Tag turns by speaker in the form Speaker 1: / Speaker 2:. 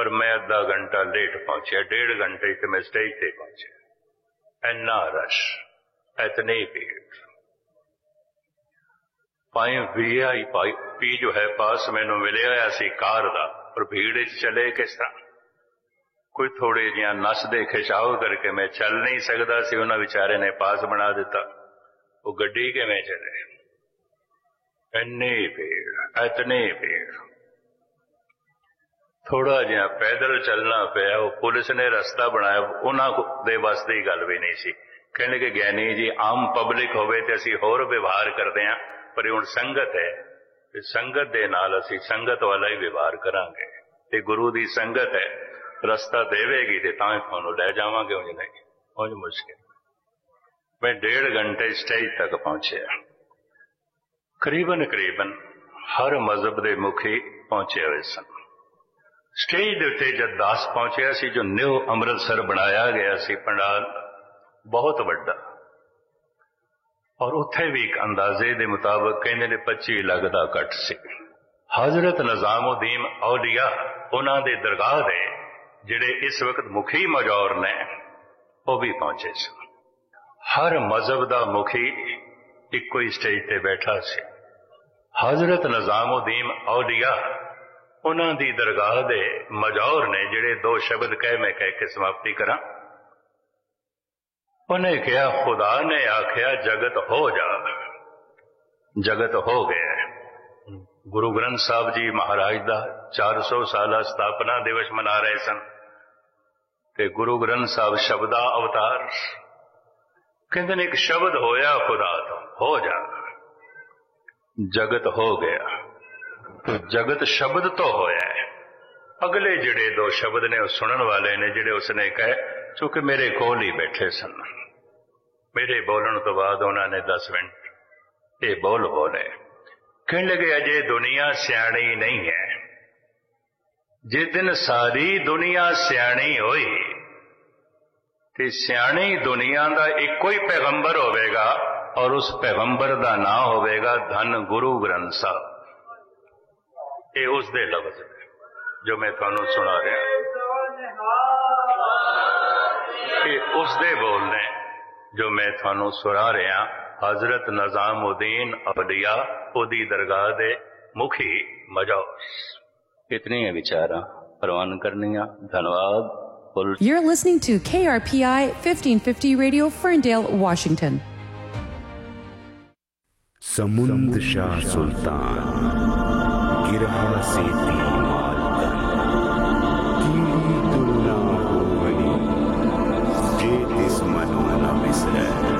Speaker 1: पर मैं अद्धा घंटा लेट पहुंचा, 1.5 घंटे से मैं स्टेज पे पहुंचा। इन्ना रश, इतनी भीड़। पाए VIP जो है पास मैनू मिले होया सी कार दा, पर भीड़ चले किस तरह? कोई थोड़े जिहा नसदे खिचाव करके मैं चल नहीं सकता सी, उन्होंने बेचारे ने पास बना दिता। वो गड्डी किवें चले? इन्नी भीड़, इतनी भीड़। थोड़ा जिहा पैदल चलना पिया। वो पुलिस ने रास्ता बनाया, उन्होंने बस की गल भी नहीं सी। कहने के ज्ञानी जी आम पब्लिक होवे ते असीं होर व्यवहार करते हैं, पर हुण संगत है, संगत दे नाल असीं संगत वाला ही व्यवहार करांगे। ते गुरु दी संगत है, रास्ता देवेगी ते तां तुहानूं लै जावांगे, उंज नहीं, उंज मुश्किल। मैं 1.5 घंटे स्टेज तक पहुंचा। करीबन हर मजहब के मुखी पहुंचे हुए सन। स्टेज के उत्ते जब दास पहुंचा सी, जो न्यू अमृतसर बनाया गया सी पंडाल, बहुत वड्डा, और उत्थे भी एक अंदाजे के मुताबिक कहने ने 25 लाख का कट सी। हजरत निजामुद्दीन औलिया उन्होंने दे दरगाह दे जिहड़े इस वक्त मुखी मौजूद ने, वो भी पहुंचे सन। हर मजहब का मुखी इको ही स्टेज पे बैठा सी। हजरत निजामुद्दीन औलिया उन्हों की दरगाह दे मौजूद ने, जिहड़े 2 शब्द मैं कह के समाप्ति करा। उन्हें कहा, खुदा ने आख्या जगत हो जा, जगत हो गया। गुरु ग्रंथ साहब जी महाराज का 400 साल स्थापना दिवस मना रहे सन, ते गुरु ग्रंथ साहब शब्दा अवतार कहते ने, एक शब्द होया खुदा तो, हो जा, जगत हो गया। तो जगत शब्द तो होया है। अगले जिहड़े 2 शब्द ने सुनने वाले ने, जिहड़े उसने कहे, चूंकि मेरे कोल ही बैठे सन, मेरे बोलन तो बाद उन्होंने 10 मिनट ये बोल बोले। कहने लगे, अजे दुनिया सियाणी नहीं है। जिस दिन सारी दुनिया सियाणी होई ते सियाणी दुनिया का एक ही पैगंबर होवेगा, और उस पैगंबर का नाम होवेगा धन गुरु ग्रंथ साहब। ये उसदे लफ्ज जो मैं थानू सुना रहा, ये उसदे बोल ने जो मैं थानू सुना रहा। हजरत निजामुद्दीन औलिया ओदी दरगाह दे मुखी मौजूद। इतनी है विचारा प्रवान करनिया। धन्यवाद।
Speaker 2: You're listening to KRPI 1550 Radio, Ferndale, Washington.
Speaker 3: समुंद शाह सुल्तान गिरहा से कीड़ी तुलना हो वली जे तिस मनो न बिसरे।